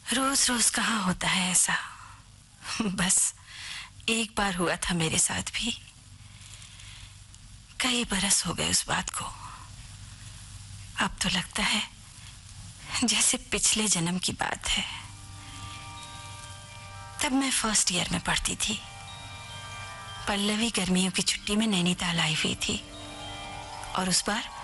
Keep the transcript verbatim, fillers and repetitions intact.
रोज रोज कहाँ होता है ऐसा। बस एक बार हुआ था मेरे साथ भी। कई बरस हो गए उस बात को। अब तो लगता है जैसे पिछले जन्म की बात है। तब मैं फर्स्ट ईयर में पढ़ती थी। पल्लवी गर्मियों की छुट्टी में नैनीताल आई हुई थी और उस बार